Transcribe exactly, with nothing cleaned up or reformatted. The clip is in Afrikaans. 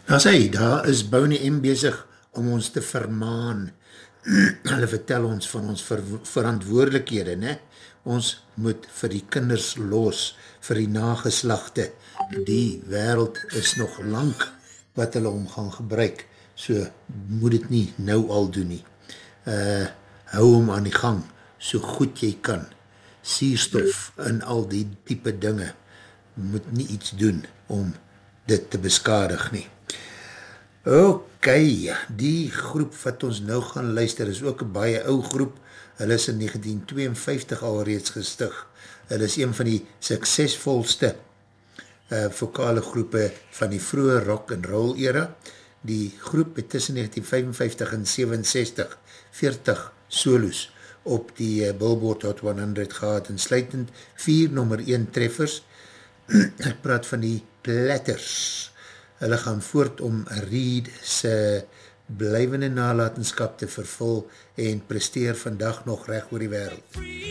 Daar sê, daar is Boney M bezig om ons te vermaan. Hulle vertel ons van ons ver verantwoordelikhede, ne? Ons moet vir die kinders los, vir die nageslagte. Die wêreld is nog lang wat hulle om gaan gebruik, so moet het nie nou al doen nie. Uh, hou hom aan die gang, so goed jy kan. Suurstof en al die type dinge, moet nie iets doen om dit te beskadig nie. Ok, die groep wat ons nou gaan luister is ook een baie ou groep. Hulle is in negentien tweeënvyftig al reeds gestig. Hulle is een van die suksesvolste uh, vokale groepe van die vroege rock and roll era. Die groep het tussen negentien vyfenvyftig en sewenses-tig veertig solos op die uh, Billboard Hot honderd gehad en sluitend vier nommer een treffers. Ek praat van die Platters. Hulle gaan voort om Reed se blywende nalatenskap te vervul en presteer vandag nog reg oor die wêreld.